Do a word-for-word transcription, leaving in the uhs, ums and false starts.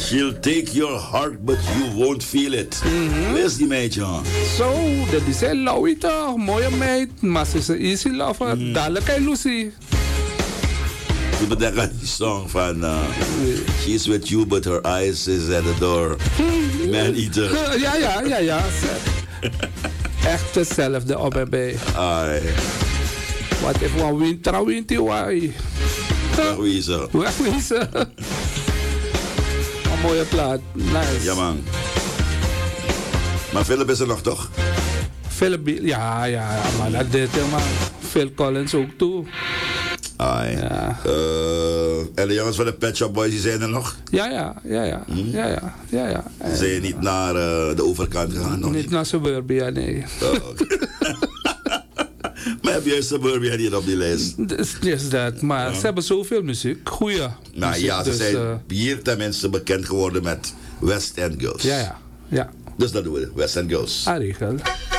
She'll take your heart, but you won't feel it. Mm-hmm. Wie is die meid, jongen? Zo, dat is heel lauw toch? Mooie meid, maar ze is een easy lover. Mm. Dadelijk kan Lucy. Je bedenkt aan die song van uh, She's with you, but her eyes is at the door. Man eater. Ja, ja, ja, ja. Echt hetzelfde op en bij. Ai. Wat if one win, trouw wint die waai. Wegwezen. Wegwezen. Een mooie plaat. Nice. Ja, man. Maar Philip is er nog, toch? Philip, ja, ja, maar dat deed hij, man. Phil Collins ook toe. Ai. Ja. Uh, en de jongens van de Pet Shop Boys, die zijn er nog? Ja, ja, ja, ja. Hmm? Ja, ja, ja, ja. Zijn je niet naar uh, de overkant gegaan? Nog niet, niet naar Suburbia, nee. Oh, okay. Maar heb je Suburbia niet op die lijst? Yes, dat. Maar ja. Ze hebben zoveel muziek. Goeie nou muziek, ja, ze dus, zijn uh, hier tenminste bekend geworden met West End Girls. Ja, ja, ja. Dus dat doen we, West End Girls. Ah, regel.